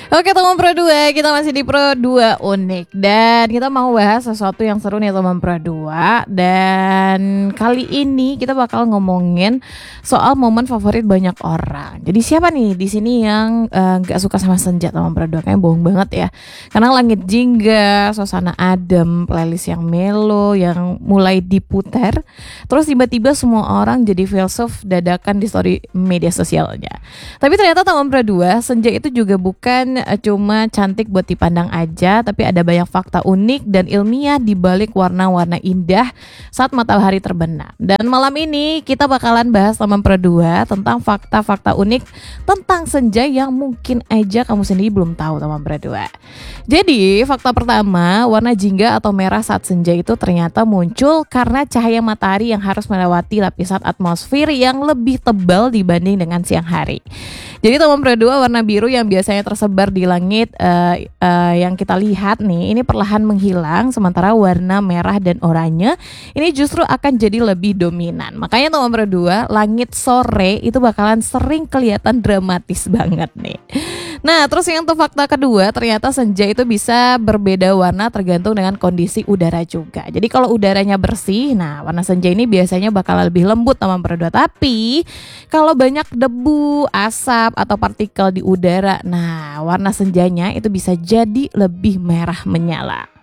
Oke teman Pro 2, kita masih di Pro 2 Unik. Dan kita mau bahas sesuatu yang seru nih teman Pro 2. Dan kali ini kita bakal ngomongin soal momen favorit banyak orang. Jadi siapa nih di sini yang gak suka sama senja teman Pro 2? Kayaknya bohong banget ya. Karena langit jingga, suasana adem, playlist yang melo yang mulai diputer. Terus tiba-tiba semua orang jadi filsuf dadakan di story media sosialnya. Tapi ternyata teman Pro 2, senja itu juga bukan cuma cantik buat dipandang aja, tapi ada banyak fakta unik dan ilmiah di balik warna-warna indah saat matahari terbenam. Dan malam ini kita bakalan bahas teman Pro 2 tentang fakta-fakta unik tentang senja yang mungkin aja kamu sendiri belum tahu teman Pro 2. Jadi fakta pertama, warna jingga atau merah saat senja itu ternyata muncul karena cahaya matahari yang harus melewati lapisan atmosfer yang lebih tebal dibanding dengan siang hari. Jadi teman Pro 2, warna biru yang biasanya tersebar di langit yang kita lihat nih, ini perlahan menghilang, sementara warna merah dan oranye ini justru akan jadi lebih dominan. Makanya teman Pro 2, langit sore itu bakalan sering kelihatan dramatis banget nih. Nah, terus yang untuk fakta kedua, ternyata senja itu bisa berbeda warna tergantung dengan kondisi udara juga. Jadi kalau udaranya bersih, nah warna senja ini biasanya bakal lebih lembut teman Pro 2. Tapi kalau banyak debu, asap atau partikel di udara, nah warna senjanya itu bisa jadi lebih merah menyala.